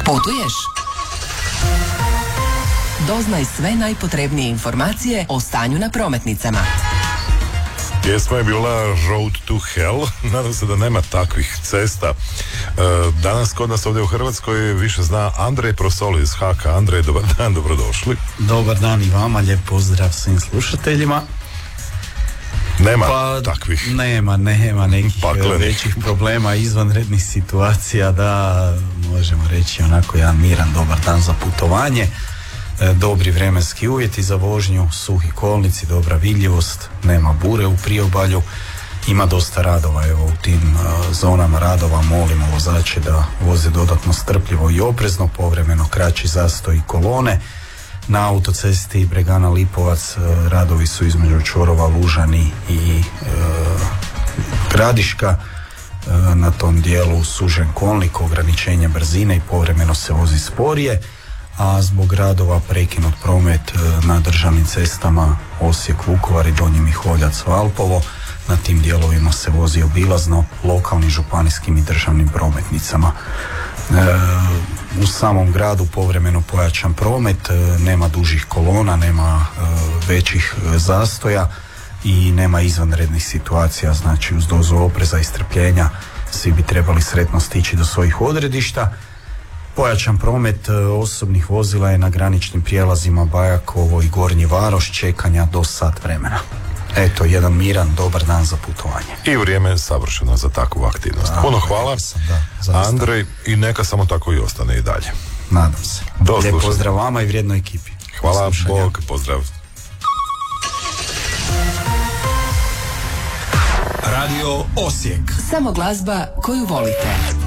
Putuješ? Doznaj sve najpotrebnije informacije o stanju na prometnicama. Pjesma je bila Road to Hell. Nadam se da nema takvih cesta. Danas kod nas ovdje u Hrvatskoj više zna Andrej Prosoli iz HK. Andrej, dobar dan, dobrodošli. Dobar dan i vama, lijep pozdrav svim slušateljima. Nema takvih. Nema nekih većih problema, izvanrednih situacija, da možemo reći onako jedan miran, dobar dan za putovanje. Dobri vremenski uvjeti za vožnju, suhi kolnici, dobra vidljivost, nema bure u priobalju, ima dosta radova. Evo, u tim zonama radova molimo vozače da voze dodatno strpljivo i oprezno, povremeno kraći zastoj kolone. Na autocesti Bregana Lipovac radovi su između čvorova Lužani i Gradiška. Na tom dijelu sužen kolnik, ograničenje brzine i povremeno se vozi sporije, a zbog radova prekinut promet na državnim cestama Osijek, Vukovar i Donji Miholjac, Valpovo. Na tim dijelovima se vozi obilazno lokalnim, županijskim i državnim prometnicama. U samom gradu povremeno pojačan promet, nema dužih kolona, nema većih zastoja i nema izvanrednih situacija, znači uz dozu opreza i strpljenja svi bi trebali sretno stići do svojih odredišta. Pojačan promet osobnih vozila je na graničnim prijelazima Bajakovo i Gornji Varoš, čekanja do sat vremena. Eto, jedan miran, dobar dan za putovanje. I vrijeme je savršeno za takvu aktivnost. Puno hvala, Andrej, i neka samo tako i ostane i dalje. Nadam se. Lijep pozdrav vama i vrijednoj ekipi. Hvala, Bog, pozdrav. Radio Osijek. Samo glazba koju volite.